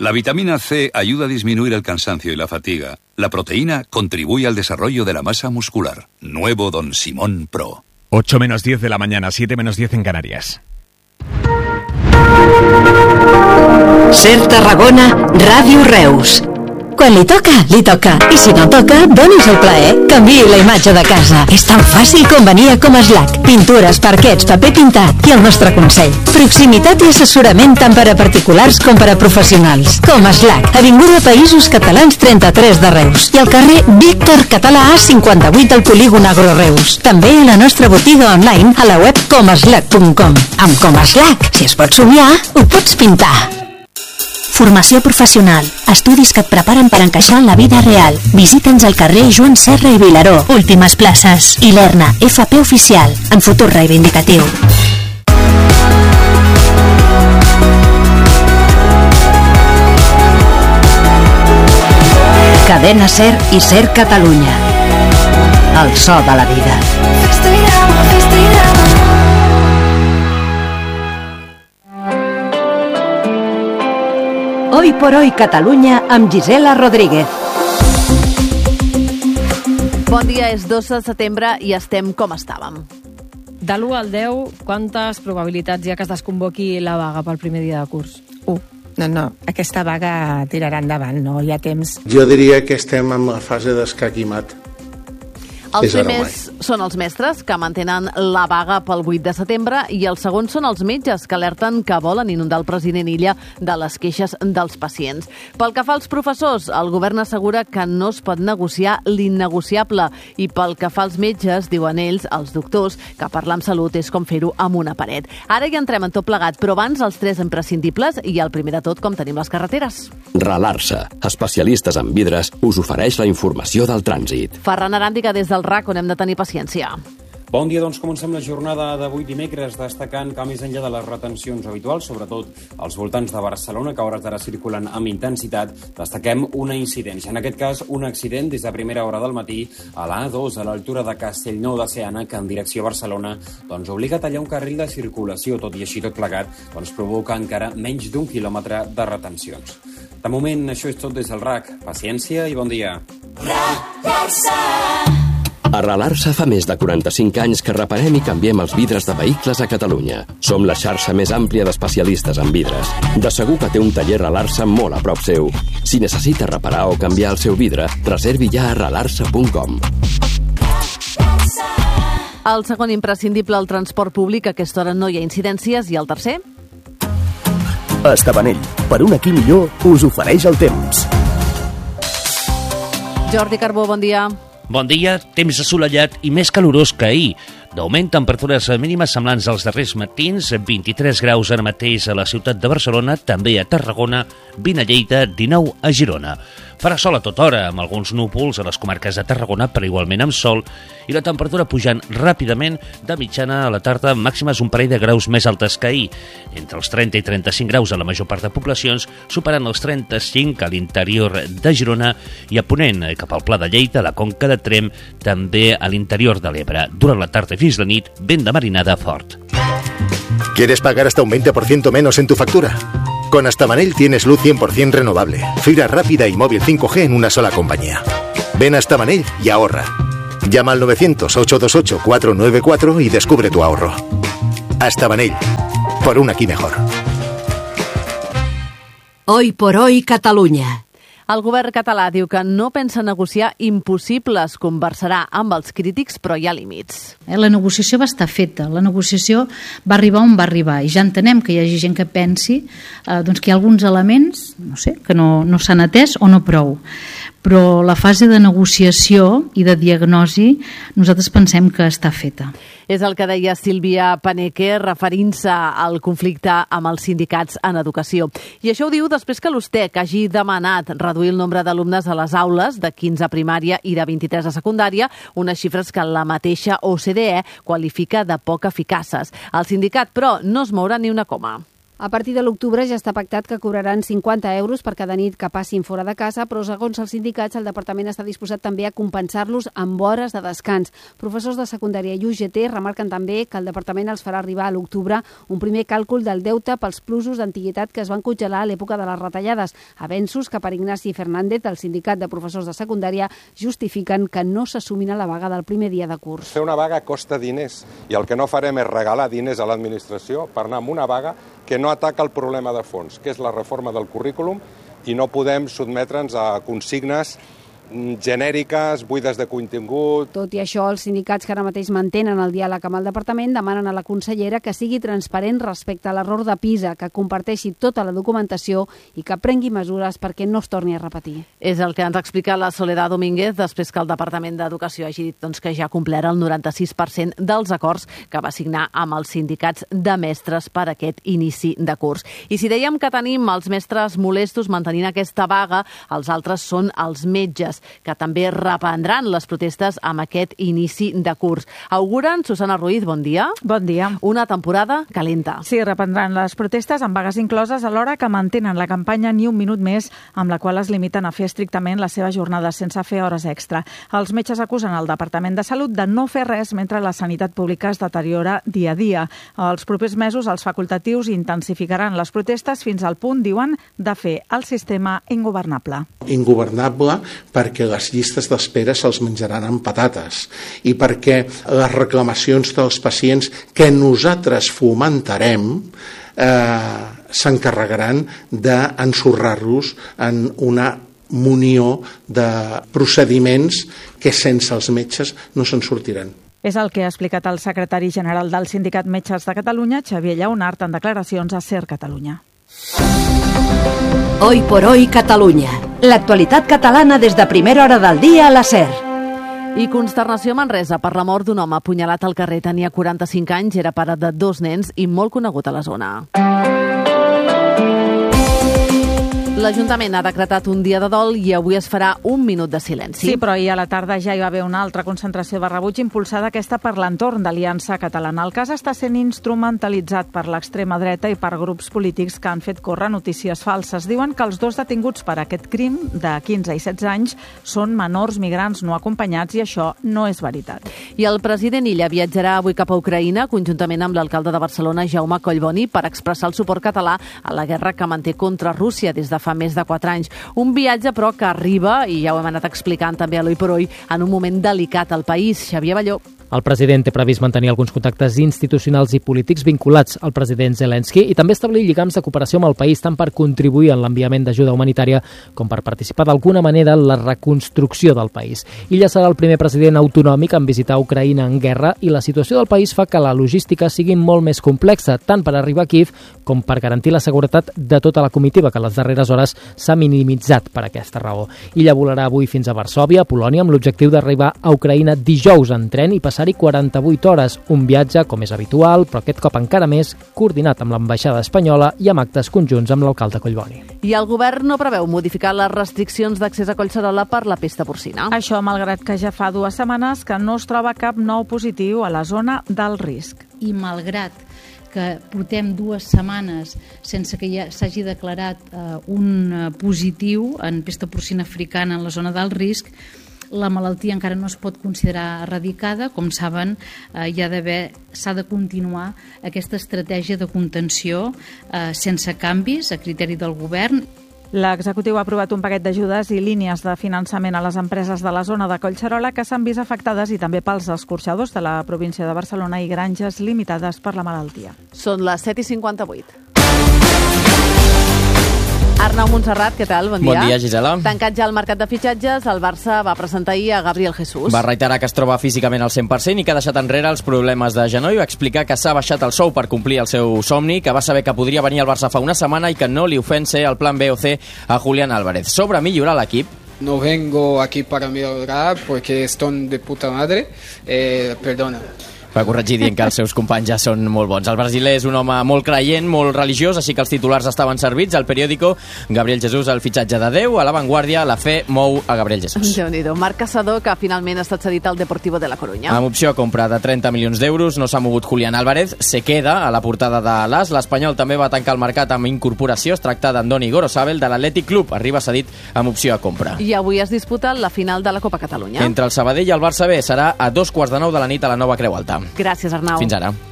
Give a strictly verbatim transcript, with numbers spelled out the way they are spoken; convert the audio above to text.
La vitamina C ayuda a disminuir el cansancio y la fatiga. La proteína contribuye al desarrollo de la masa muscular. Nuevo Don Simón Pro. ocho menos diez de la mañana, siete menos diez en Canarias. Ser Tarragona, Ràdio Reus. Quan li toca, li toca. I si no toca, doni's el plaer. Canviï la imatge de casa. És tan fàcil com venir a Comaslac. Pintures, parquets, paper pintat i el nostre consell. Proximitat i assessorament tant per a particulars com per a professionals. Comaslac, Avinguda Països Catalans trenta-tres de Reus. I al carrer Víctor Català A cinquanta-vuit del Polígon Agro Reus. També a la nostra botiga online a la web comaslac punt com. Amb Comaslac, si es pot somiar, ho pots pintar. Formació professional. Estudis que et preparen per encaixar en la vida real. Visita'ns al carrer Joan Serra i Vilaró. Últimes places. I l'ERNA, F P oficial, en futur reivindicatiu. Cadena Ser i Ser Catalunya. El so de la vida. Hoy por hoy Catalunya amb Gisela Rodríguez. Bon dia, és dos de setembre i estem com estàvem. De l'u al deu, quantes probabilitats hi ha que es desconvoqui la vaga pel primer dia de curs? U. No, no, aquesta vaga tirarà endavant, no hi ha temps. Jo diria que estem en la fase d'escaquimat. Els primers són els mestres, que mantenen la vaga pel vuit de setembre, i els segons són els metges, que alerten que volen inundar el president Illa de les queixes dels pacients. Pel que fa als professors, el govern assegura que no es pot negociar l'innegociable, i pel que fa als metges, diuen ells, els doctors, que parlar amb salut és com fer-ho amb una paret. Ara hi entrem en tot plegat, però abans els tres imprescindibles, i el primer de tot, com tenim les carreteres. Ralarsa, especialistes en vidres, us ofereix la informació del trànsit. Ferran Aràndiga des del R A C, on hem de tenir paciència. Bon dia, doncs comencem la jornada d'avui dimecres destacant que més enllà de les retencions habituals, sobretot als voltants de Barcelona, que a hores d'ara circulen amb intensitat, destaquem una incidència. En aquest cas, un accident des de primera hora del matí a la A dos, a l'altura de Castellnou de Seana, que en direcció a Barcelona doncs, obliga a tallar un carril de circulació, tot i així tot plegat, doncs, provoca encara menys d'un quilòmetre de retencions. De moment, això és tot des del R A C. Paciència i bon dia. A Ralarsa fa més de quaranta-cinc anys que reparem i canviem els vidres de vehicles a Catalunya. Som la xarxa més àmplia d'especialistes en vidres. De segur que té un taller Ralarsa molt a prop seu. Si necessita reparar o canviar el seu vidre, reservi ja a ralarsa punt com. El segon imprescindible, el transport públic. A aquesta hora no hi ha incidències. I el tercer? Estavanell, per un aquí millor, us ofereix el temps. Jordi Carbó, bon dia. Bon dia, temps assolellat i més calorós que ahir. D'augment, temperatures mínimes semblants als darrers matins, vint-i-tres graus ara mateix a la ciutat de Barcelona, també a Tarragona, vint a Lleida, dinou a Girona. Farà sol a tota hora, amb alguns núvols a les comarques de Tarragona, però igualment amb sol, i la temperatura pujant ràpidament de mitjana a la tarda, màximes un parell de graus més altes que ahir, entre els trenta i trenta-cinc graus a la major part de poblacions, superant els trenta-cinc a l'interior de Girona i a ponent cap al Pla de Lleida, la Conca de Tremp, també a l'interior de l'Ebre. Durant la tarda fins la nit, vent de marinada fort. ¿Quieres pagar hasta un veinte por ciento menos en tu factura? Con Astavanell tienes luz cien por ciento renovable, fibra rápida y móvil cinco G en una sola compañía. Ven a Astavanell y ahorra. Llama al novecientos, ochocientos veintiocho, cuatrocientos noventa y cuatro y descubre tu ahorro. Astavanell, por un aquí mejor. Hoy por hoy Catalunya. El govern català diu que no pensa negociar impossibles, conversarà amb els crítics, però hi ha límits. La negociació va estar feta, la negociació va arribar on va arribar i ja entenem que hi hagi gent que pensi eh, doncs que hi ha alguns elements, no sé, que no, no s'han atès o no prou. Però la fase de negociació i de diagnosi nosaltres pensem que està feta. És el que deia Sílvia Paneque referint-se al conflicte amb els sindicats en educació. I això ho diu després que l'USTEC hagi demanat reduir el nombre d'alumnes a les aules de quinze a primària i de vint-i-tres a secundària, unes xifres que la mateixa O C D E qualifica de poc eficaces. El sindicat, però, no es mourà ni una coma. A partir de l'octubre ja està pactat que cobraran cinquanta euros per cada nit que passin fora de casa, però segons els sindicats el departament està disposat també a compensar-los amb hores de descans. Professors de secundària i U G T remarquen també que el departament els farà arribar a l'octubre un primer càlcul del deute pels plusos d'antiguitat que es van congelar a l'època de les retallades. Avenços que per Ignasi Fernández, del sindicat de professors de secundària, justifiquen que no s'assumin a la vaga del primer dia de curs. Fer una vaga costa diners i el que no farem és regalar diners a l'administració per anar amb una vaga que no ataca el problema de fons, que és la reforma del currículum, i no podem sotmetre'ns a consignes genèriques, buides de contingut. Tot i això, els sindicats que ara mateix mantenen el diàleg amb el departament demanen a la consellera que sigui transparent respecte a l'error de PISA, que comparteixi tota la documentació i que prengui mesures perquè no es torni a repetir. És el que ens explica la Soledad Domínguez després que el Departament d'Educació hagi dit doncs, que ja ha complert el noranta-sis per cent dels acords que va signar amb els sindicats de mestres per aquest inici de curs. I si dèiem que tenim els mestres molestos mantenint aquesta vaga, els altres són els metges, que també reprendran les protestes amb aquest inici de curs. Auguren, Susana Ruiz, bon dia. Bon dia. Una temporada calenta. Sí, reprendran les protestes amb vagues incloses alhora que mantenen la campanya Ni un minut més, amb la qual es limiten a fer estrictament la seva jornada sense fer hores extra. Els metges acusen el Departament de Salut de no fer res mentre la sanitat pública es deteriora dia a dia. Els propers mesos els facultatius intensificaran les protestes fins al punt, diuen, de fer el sistema ingovernable. Ingovernable perquè les llistes d'espera se'ls menjaran amb patates i perquè les reclamacions dels pacients que nosaltres fomentarem eh, s'encarregaran d'ensorrar-los en una munió de procediments que sense els metges no se'n sortiran. És el que ha explicat el secretari general del Sindicat Metges de Catalunya, Xavier Lleonart, en declaracions a SER Catalunya. Hoy por hoy Catalunya. L'actualitat catalana des de primera hora del dia a la SER. I consternació a Manresa per la mort d'un home apunyalat al carrer. Tenia quaranta-cinc anys, era pare de dos nens i molt conegut a la zona. L'Ajuntament ha decretat un dia de dol i avui es farà un minut de silenci. Sí, però ahir a la tarda ja hi va haver una altra concentració de rebuig impulsada, aquesta per l'entorn d'Aliança Catalana. El cas està sent instrumentalitzat per l'extrema dreta i per grups polítics que han fet córrer notícies falses. Diuen que els dos detinguts per aquest crim, de quinze i setze anys, són menors migrants no acompanyats i això no és veritat. I el president Illa viatjarà avui cap a Ucraïna, conjuntament amb l'alcalde de Barcelona, Jaume Collboni, per expressar el suport català a la guerra que manté contra Rússia des de fa més de quatre anys. Un viatge, però, que arriba, i ja ho hem anat explicant també a l'Oi per Oi, en un moment delicat al país. Xavier Balló. El president té previst mantenir alguns contactes institucionals i polítics vinculats al president Zelensky i també establir lligams de cooperació amb el país tant per contribuir en l'enviament d'ajuda humanitària com per participar d'alguna manera en la reconstrucció del país. Illa serà el primer president autonòmic en visitar Ucraïna en guerra i la situació del país fa que la logística sigui molt més complexa, tant per arribar a Kíev com per garantir la seguretat de tota la comitiva, que a les darreres hores s'ha minimitzat per aquesta raó. Illa volarà avui fins a Varsòvia, Polònia, amb l'objectiu d'arribar a Ucraïna dijous en tren i passar i quaranta-vuit hores, un viatge com és habitual, però aquest cop encara més coordinat amb l'ambaixada espanyola i amb actes conjunts amb l'alcalde Collboni. I el govern no preveu modificar les restriccions d'accés a Collserola per la pesta porcina. Això malgrat que ja fa dues setmanes que no es troba cap nou positiu a la zona del risc. I malgrat que portem dues setmanes sense que ja s'hagi declarat eh, un positiu en pesta porcina africana en la zona del risc, la malaltia encara no es pot considerar erradicada. Com saben, eh, hi ha d'haver, s'ha de continuar aquesta estratègia de contenció eh, sense canvis a criteri del govern. L'executiu ha aprovat un paquet d'ajudes i línies de finançament a les empreses de la zona de Collserola que s'han vist afectades i també pels escorxadors de la província de Barcelona i granges limitades per la malaltia. Són les set i cinquanta-vuit. Arnau Montserrat, què tal? Bon dia. Bon dia, Gisela. Tancat ja el mercat de fitxatges, el Barça va presentar ahir a Gabriel Jesús. Va reiterar que es troba físicament al cent per cent i que ha deixat enrere els problemes de genoll. Va explicar que s'ha baixat el sou per complir el seu somni, que va saber que podria venir al Barça fa una setmana i que no li ofèn ser el plan B o C a Julián Álvarez. Sobre millorar l'equip, no vengo aquí para mejorar porque están de puta madre. Eh, perdona. Va corregir dient que els seus companys ja són molt bons. El brasiler és un home molt creient, molt religiós, així que els titulars estaven servits. Al periòdico, Gabriel Jesús, el fitxatge de Déu. A l'avantguàrdia, la fe mou a Gabriel Jesús. Déu-n'hi-do. Marc Caçador, que finalment ha estat cedit al Deportivo de la Coruña. Amb opció a compra de trenta milions d'euros, no s'ha mogut Julián Álvarez, se queda a la portada de l'As. L'Espanyol també va tancar el mercat amb incorporació. Es tracta d'Andoni Gorosabel, de l'Atlètic Club. Arriba cedit amb opció a compra. I avui es disputa la final de la Copa Catalunya. Entre el Sabadell i el Barça B serà a dos quarts de nou de la nit a la Nova Creu Alta. Gràcies, Arnau. Fins ara.